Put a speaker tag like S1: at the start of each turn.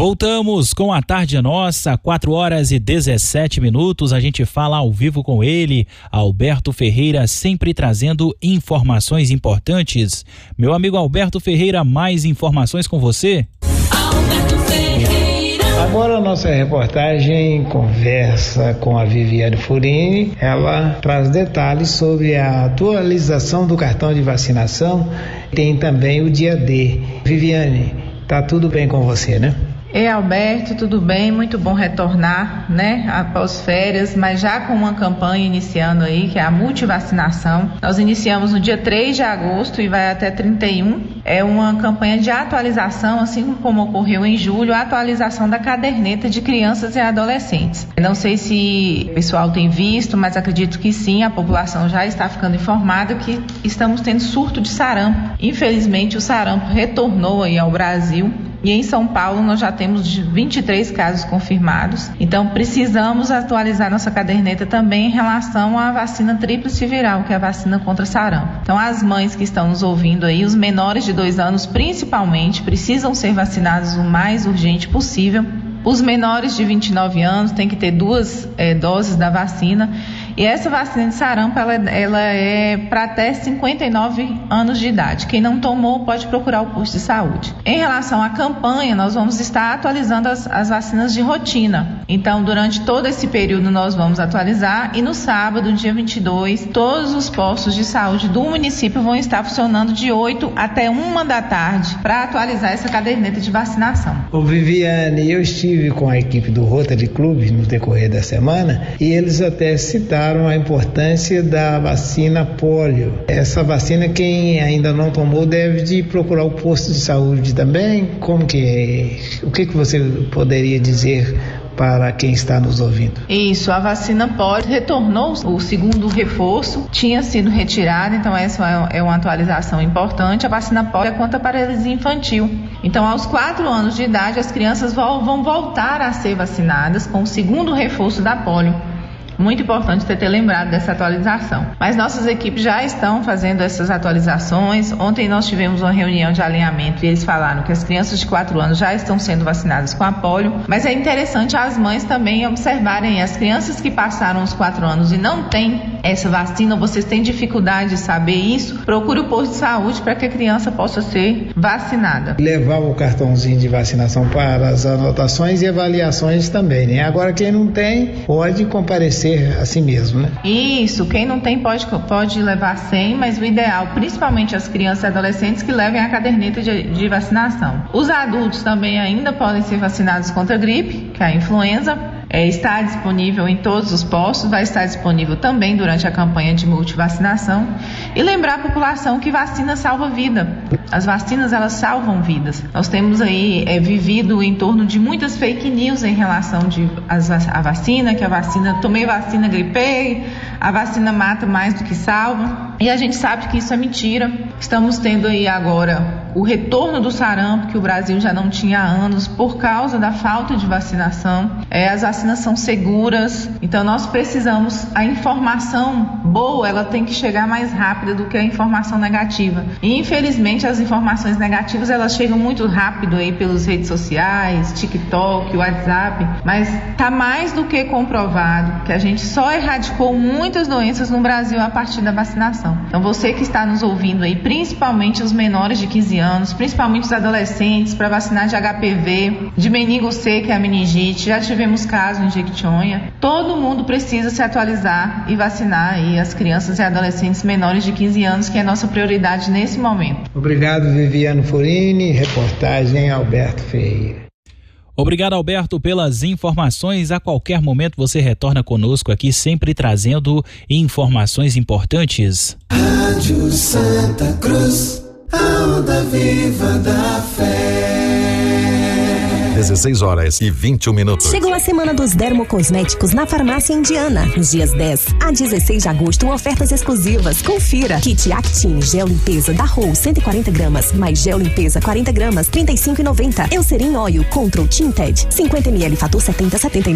S1: Voltamos com a Tarde Nossa, 4h17. A gente fala ao vivo com ele, Alberto Ferreira, sempre trazendo informações importantes. Meu amigo Alberto Ferreira, mais informações com você?
S2: Alberto Ferreira.
S3: Agora a nossa reportagem conversa com a Viviane Furini. Ela traz detalhes sobre a atualização do cartão de vacinação. Tem também o dia D. Viviane, tá tudo bem com você, né?
S4: Ei, Alberto, tudo bem? Muito bom retornar, né, após férias, mas já com uma campanha iniciando aí, que é a multivacinação. Nós iniciamos no dia 3 de agosto e vai até 31. É uma campanha de atualização, assim como ocorreu em julho, a atualização da caderneta de crianças e adolescentes. Não sei se o pessoal tem visto, mas acredito que sim, a população já está ficando informada que estamos tendo surto de sarampo. Infelizmente, o sarampo retornou aí ao Brasil. E em São Paulo nós já temos 23 casos confirmados. Então precisamos atualizar nossa caderneta também em relação à vacina tríplice viral, que é a vacina contra sarampo. Então as mães que estão nos ouvindo aí, os menores de 2 anos principalmente, precisam ser vacinados o mais urgente possível. Os menores de 29 anos têm que ter 2 doses da vacina. E essa vacina de sarampo, ela é para até 59 anos de idade. Quem não tomou pode procurar o posto de saúde. Em relação à campanha, nós vamos estar atualizando as vacinas de rotina. Então, durante todo esse período nós vamos atualizar e no sábado, dia 22, todos os postos de saúde do município vão estar funcionando de 8 até 1 da tarde para atualizar essa caderneta de vacinação.
S3: Ô Viviane, eu estive com a equipe do Rotary Club no decorrer da semana e eles até citaram a importância da vacina polio. Essa vacina, quem ainda não tomou deve de procurar o posto de saúde também. Como que é? O que você poderia dizer para quem está nos ouvindo?
S4: Isso, a vacina polio retornou o segundo reforço, tinha sido retirada, então essa é uma atualização importante. A vacina polio é contra a paralisia infantil. Então, aos 4 anos de idade, as crianças vão voltar a ser vacinadas com o segundo reforço da polio. Muito importante ter lembrado dessa atualização. Mas nossas equipes já estão fazendo essas atualizações. Ontem nós tivemos uma reunião de alinhamento e eles falaram que as crianças de 4 anos já estão sendo vacinadas com a polio. Mas é interessante as mães também observarem as crianças que passaram os 4 anos e não têm essa vacina, ou vocês têm dificuldade de saber isso, procure o posto de saúde para que a criança possa ser vacinada.
S3: Levar o cartãozinho de vacinação para as anotações e avaliações também, né? Agora quem não tem pode comparecer a si mesmo, né?
S4: Isso, quem não tem pode levar sem, mas o ideal, principalmente as crianças e adolescentes, que levem a caderneta de vacinação. Os adultos também ainda podem ser vacinados contra a gripe, que é a influenza. Está disponível em todos os postos, vai estar disponível também durante a campanha de multivacinação. E lembrar a população que vacina salva vida. As vacinas, elas salvam vidas. Nós temos aí vivido em torno de muitas fake news em relação à vacina, que a vacina, tomei vacina, gripei, a vacina mata mais do que salva. E a gente sabe que isso é mentira. Estamos tendo aí agora o retorno do sarampo, que o Brasil já não tinha há anos, por causa da falta de vacinação. As vacinas são seguras, então nós precisamos, a informação boa, ela tem que chegar mais rápida do que a informação negativa. E infelizmente as informações negativas, elas chegam muito rápido aí pelas redes sociais, TikTok, WhatsApp, mas está mais do que comprovado que a gente só erradicou muitas doenças no Brasil a partir da vacinação. Então você que está nos ouvindo aí, principalmente os menores de 15 anos, principalmente os adolescentes, para vacinar de HPV, de meningo C, que é a meningite, já tivemos casos em Jequitinhonha. Todo mundo precisa se atualizar e vacinar aí as crianças e adolescentes menores de 15 anos, que é a nossa prioridade nesse momento.
S3: Obrigado, Viviane Furini, reportagem Alberto Ferreira.
S1: Obrigado, Alberto, pelas informações. A qualquer momento você retorna conosco aqui, sempre trazendo informações importantes.
S2: Rádio Santa Cruz, a onda viva da fé.
S5: 16h21.
S6: Chegou a semana dos dermocosméticos na Farmácia Indiana. Nos dias 10 a 16 de agosto, ofertas exclusivas. Confira. Kit Actin, gel limpeza da Rose, 140 gramas, mais gel limpeza 40 gramas, R$ 35,90. Eucerin Oil Control Tinted, 50 ml, fator 70,